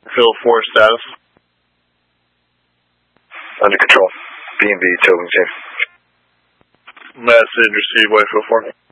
Field 4 status. Under control. B&B towing safe. Message received, Whitefield 4.